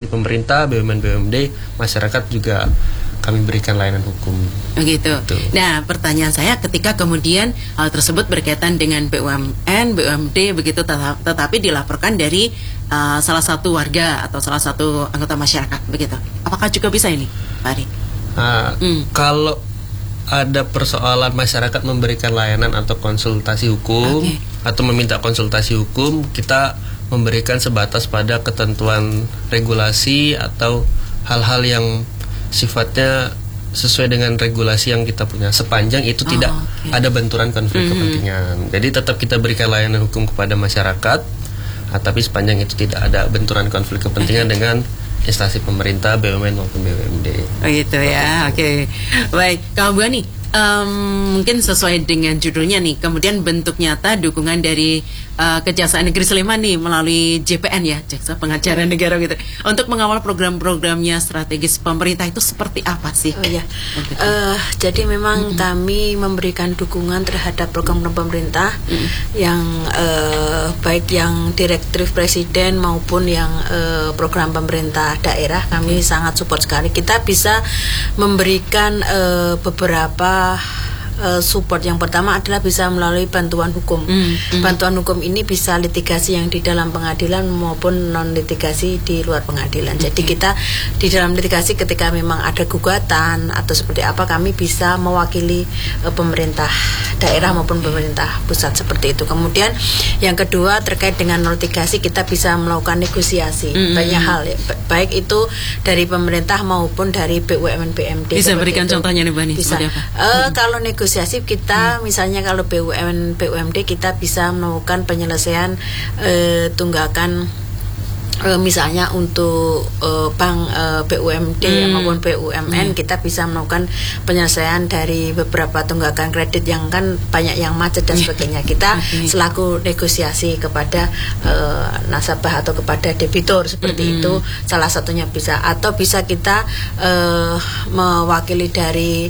pemerintah, BUMN, BUMD, masyarakat juga kami berikan layanan hukum. Begitu. Nah, pertanyaan saya ketika kemudian hal tersebut berkaitan dengan BUMN, BUMD begitu, tetapi dilaporkan dari salah satu warga atau salah satu anggota masyarakat begitu. Apakah juga bisa ini, Pak Ari? Kalau ada persoalan masyarakat memberikan layanan atau konsultasi hukum atau meminta konsultasi hukum, kita memberikan sebatas pada ketentuan regulasi atau hal-hal yang sifatnya sesuai dengan regulasi yang kita punya, sepanjang itu tidak ada benturan konflik kepentingan. Jadi tetap kita berikan layanan hukum kepada masyarakat, tapi sepanjang itu tidak ada benturan konflik kepentingan dengan instansi pemerintah, BUMN maupun BUMD. Gitu ya. Baik, Kak Bu Ani, mungkin sesuai dengan judulnya nih, kemudian bentuk nyata dukungan dari Kejaksaan Negeri Sleman nih melalui JPN ya, Jaksa Pengacara Negara gitu, untuk mengawal program-programnya strategis pemerintah itu seperti apa sih? Jadi memang kami memberikan dukungan terhadap program pemerintah yang baik yang direktif presiden maupun yang program pemerintah daerah, kami sangat support sekali. Kita bisa memberikan beberapa support. Yang pertama adalah bisa melalui bantuan hukum. Bantuan hukum ini bisa litigasi yang di dalam pengadilan maupun non litigasi di luar pengadilan. Jadi kita di dalam litigasi ketika memang ada gugatan atau seperti apa, kami bisa mewakili pemerintah daerah maupun pemerintah pusat seperti itu. Kemudian yang kedua terkait dengan non litigasi, kita bisa melakukan negosiasi banyak hal ya, baik itu dari pemerintah maupun dari BUMN BUMD. Bisa berikan contohnya nih, Bani? Bisa. Kalau negosiasi kita misalnya kalau BUMN BUMD kita bisa melakukan penyelesaian tunggakan misalnya untuk bank BUMD maupun BUMN, kita bisa melakukan penyelesaian dari beberapa tunggakan kredit yang kan banyak yang macet dan sebagainya. Kita selaku negosiasi kepada nasabah atau kepada debitur seperti itu, salah satunya bisa. Atau bisa kita mewakili dari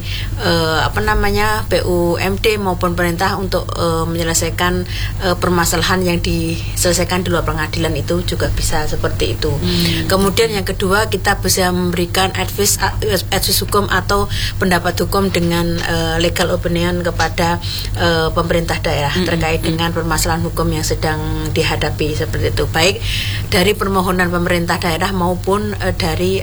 BUMD maupun pemerintah untuk menyelesaikan permasalahan yang diselesaikan di luar pengadilan, itu juga bisa seperti itu. Kemudian yang kedua, kita bisa memberikan advice hukum atau pendapat hukum dengan legal opinion kepada pemerintah daerah terkait dengan permasalahan hukum yang sedang dihadapi seperti itu, baik dari permohonan pemerintah daerah maupun dari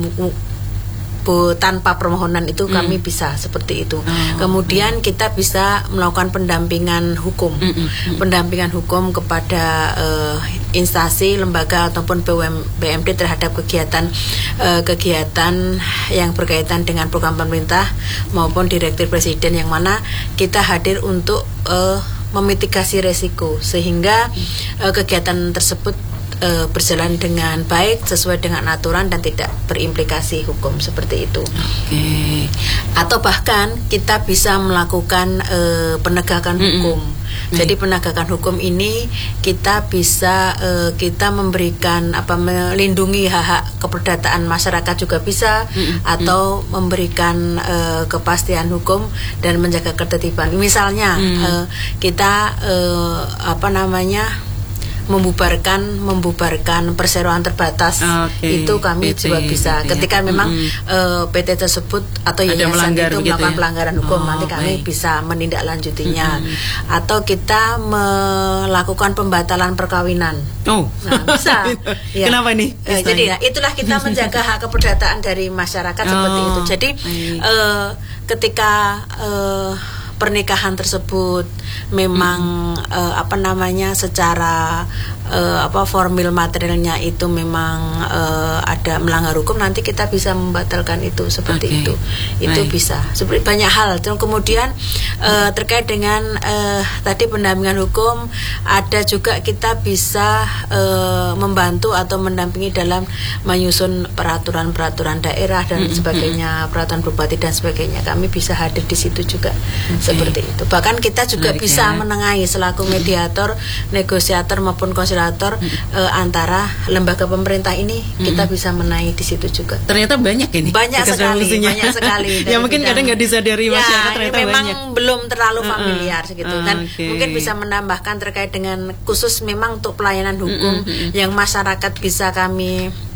tanpa permohonan itu kami bisa seperti itu. Kemudian kita bisa melakukan pendampingan hukum, pendampingan hukum kepada instansi, lembaga ataupun BUMD terhadap kegiatan yang berkaitan dengan program pemerintah maupun direktif presiden, yang mana kita hadir untuk memitigasi resiko sehingga kegiatan tersebut berjalan dengan baik sesuai dengan aturan dan tidak berimplikasi hukum seperti itu. Atau bahkan kita bisa melakukan penegakan hukum. Jadi penegakan hukum ini kita bisa kita memberikan melindungi hak-hak keperdataan masyarakat juga bisa, atau memberikan kepastian hukum dan menjaga ketertiban. Misalnya kita membubarkan perseroan terbatas, itu kami juga bisa. Ketika memang PT tersebut atau yayasan itu melakukan pelanggaran hukum, nanti kami bisa menindaklanjutinya. Atau kita melakukan pembatalan perkawinan. Bisa. Ya. Kenapa nih? Jadi itulah kita menjaga hak keperdataan dari masyarakat seperti itu. Jadi ketika pernikahan tersebut memang secara formil materialnya itu memang ada melanggar hukum, nanti kita bisa membatalkan itu seperti itu. Itu bisa. Seperti banyak hal. Kemudian terkait dengan tadi pendampingan hukum, ada juga kita bisa membantu atau mendampingi dalam menyusun peraturan-peraturan daerah dan sebagainya, peraturan bupati dan sebagainya. Kami bisa hadir di situ juga. Seperti itu. Bahkan kita juga bisa menengahi selaku mediator, negosiator maupun konsilator antara lembaga pemerintah ini, kita bisa menengahi di situ juga. Ternyata banyak ini. Banyak sekali. Ya mungkin kadang nggak disadari masyarakat, ternyata memang banyak. Belum terlalu familiar segitu. Dan mungkin bisa menambahkan terkait dengan khusus memang untuk pelayanan hukum yang masyarakat bisa kami